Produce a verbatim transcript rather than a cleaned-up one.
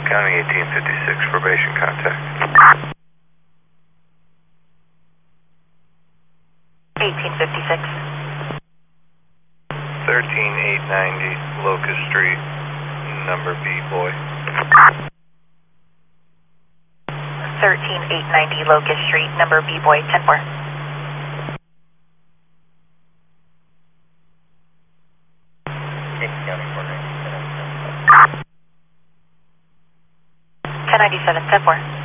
County eighteen fifty-six, probation contact. eighteen fifty-six. thirteen eight ninety, Locust Street, number B, boy. thirteen eight ninety Locust Street, number B, boy, ten four. ten ninety-seven, ten four.